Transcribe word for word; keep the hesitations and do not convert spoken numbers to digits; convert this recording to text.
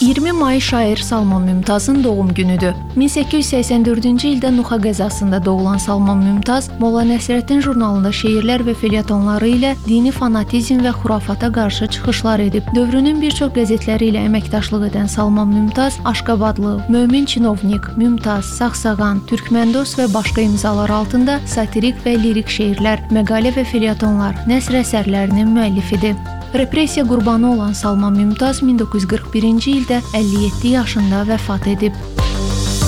iyirmi may şair Salman Mümtazın doğum günüdür. min səkkiz yüz səksən dördüncü ildə Nuxa qəzasında doğulan Salman Mümtaz, Molla Nəsrəddin jurnalında şeirlər və felyetonları ilə dini fanatizm və xurafata qarşı çıxışlar edib. Dövrünün bir çox qəzetləri ilə əməkdaşlıq edən Salman Mümtaz, Aşqabadlı, Mömin Çinovnik, Mümtaz, Sağsağan, Türkmendost və başqa imzalar altında satirik və lirik şeirlər, məqalə və felyetonlar, nəsr əsərlərinin müəllifidir. Repressiya qurbanı olan Salman Mümtaz min doqquz yüz qırx birinci ildə əlli yeddi yaşında vəfat edib.